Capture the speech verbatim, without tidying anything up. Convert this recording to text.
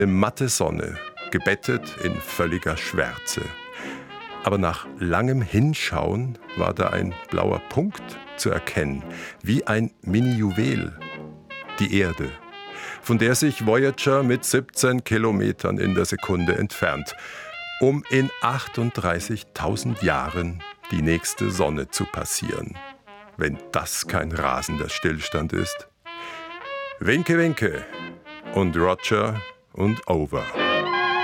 Eine matte Sonne, gebettet in völliger Schwärze. Aber nach langem Hinschauen war da ein blauer Punkt zu erkennen, wie ein Mini-Juwel. Die Erde, von der sich Voyager mit siebzehn Kilometern in der Sekunde entfernt, um in achtunddreißigtausend Jahren die nächste Sonne zu passieren. Wenn das kein rasender Stillstand ist. Winke, winke und Roger und over.